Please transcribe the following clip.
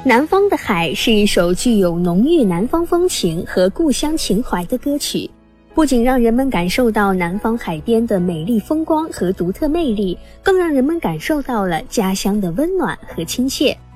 南方的海是一首具有浓郁南方风情和故乡情怀的歌曲，不仅让人们感受到南方海边的美丽风光和独特魅力，更让人们感受到了家乡的温暖和亲切。